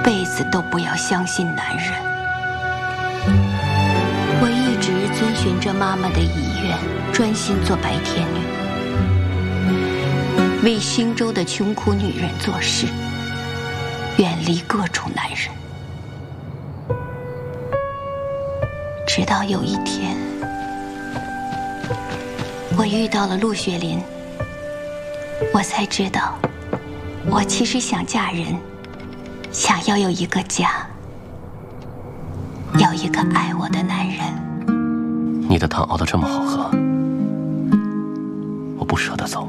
辈子都不要相信男人。我一直遵循着妈妈的遗愿，专心做白天女，为星州的穷苦女人做事，远离各种男人。直到有一天，我遇到了陆雪林，我才知道，我其实想嫁人，想要有一个家，有一个爱我的男人。 你的汤熬得这么好喝，我不舍得走。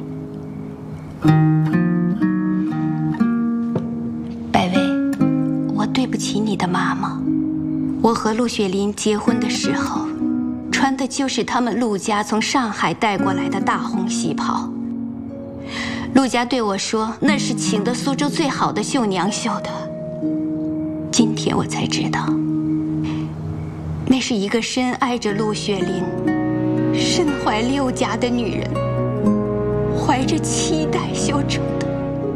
百薇，我对不起你的妈妈。我和陆雪林结婚的时候，穿的就是他们陆家从上海带过来的大红旗袍。陆家对我说，那是请的苏州最好的绣娘绣的。今天我才知道，那是一个深爱着陆雪林、身怀六甲的女人，怀着期待绣成的。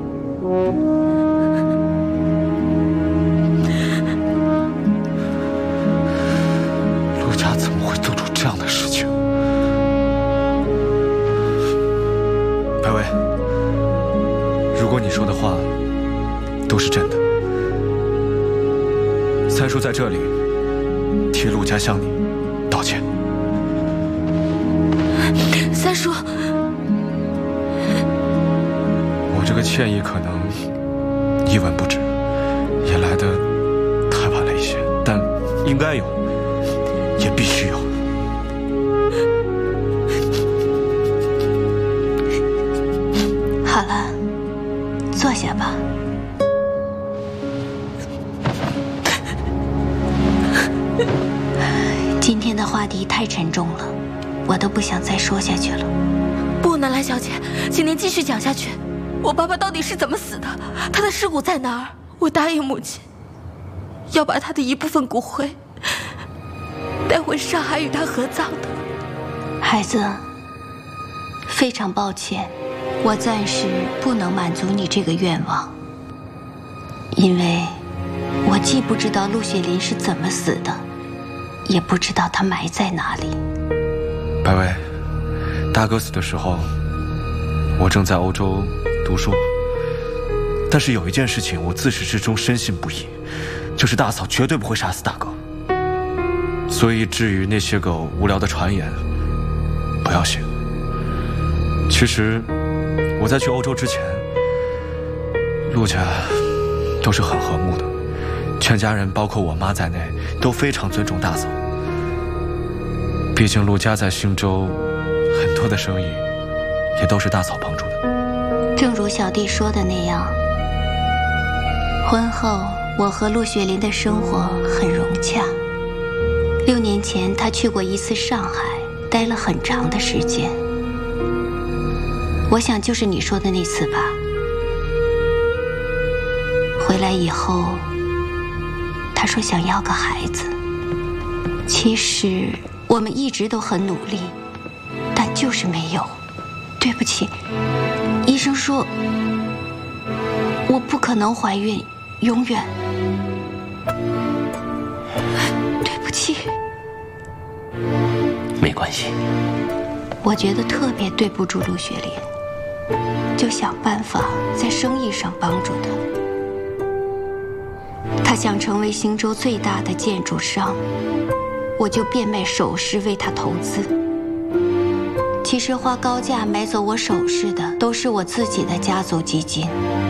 陆家怎么会做出这样的事情？白薇，如果你说的话都是真的，三叔在这里替陆家向你道歉。 三叔， 我这个歉意可能一文不值，也来得太晚了一些，但应该有，也必须有。 好了，坐下吧。今天的话题太沉重了，我都不想再说下去了。 不，南来小姐，请您继续讲下去。我爸爸到底是怎么死的？他的尸骨在哪儿？我答应母亲，要把他的一部分骨灰带回上海与他合葬的。 孩子，非常抱歉，我暂时不能满足你这个愿望，因为我既不知道陆雪林是怎么死的，也不知道她埋在哪里。 白薇，大哥死的时候，我正在欧洲读书，但是有一件事情我自始至终深信不疑，就是大嫂绝对不会杀死大哥。所以至于那些个无聊的传言，不要信。其实我在去欧洲之前，陆家都是很和睦的，全家人包括我妈在内都非常尊重大嫂。毕竟陆家在星州很多的生意也都是大嫂帮助的。 正如小弟说的那样，婚后我和陆雪林的生活很融洽。6年前他去过一次上海，待了很长的时间。我想就是你说的那次吧。回来以后，他说想要个孩子。其实我们一直都很努力，但就是没有。对不起，医生说我不可能怀孕，永远。对不起。 没关系。 我觉得特别对不住陆雪林，就想办法在生意上帮助他。他想成为星州最大的建筑商，我就变卖首饰为他投资。其实花高价买走我首饰的都是我自己的家族基金。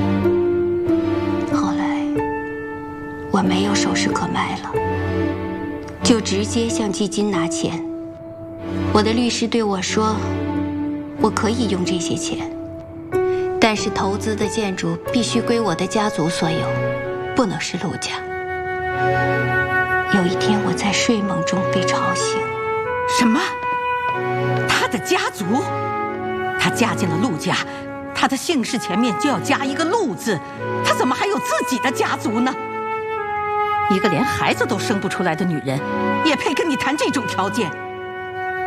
后来我没有首饰可卖了，就直接向基金拿钱。我的律师对我说，我可以用这些钱，但是投资的建筑必须归我的家族所有，不能是陆家。有一天我在睡梦中被吵醒。 什么？她的家族？她嫁进了陆家，她的姓氏前面就要加一个陆字，她怎么还有自己的家族呢？一个连孩子都生不出来的女人，也配跟你谈这种条件？